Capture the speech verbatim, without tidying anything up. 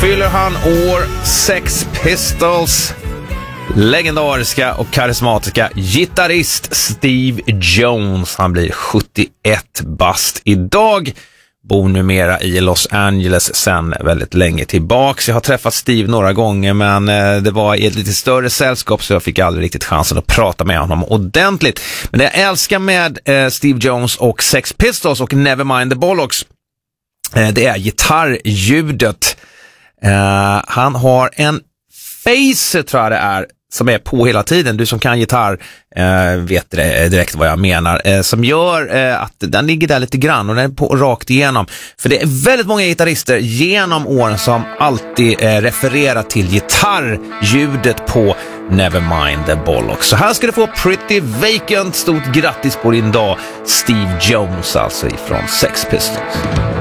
fyller han år. Sex Pistols legendariska och karismatiska gitarrist Steve Jones. Han blir sjuttioett bast idag. Bor numera i Los Angeles sedan väldigt länge tillbaks. Jag har träffat Steve några gånger, men det var i ett lite större sällskap så jag fick aldrig riktigt chansen att prata med honom ordentligt. Men det jag älskar med Steve Jones och Sex Pistols och Nevermind the Bollocks, det är gitarrljudet. Han har en face, tror jag det är, som är på hela tiden. Du som kan gitarr eh, vet det direkt vad jag menar. Eh, som gör eh, att den ligger där lite grann och den är på rakt igenom. För det är väldigt många gitarrister genom åren som alltid eh, refererar till gitarrljudet på Nevermind the Bollocks. Så här ska du få Pretty Vacant. Stort grattis på din dag, Steve Jones, alltså ifrån Sex Pistols.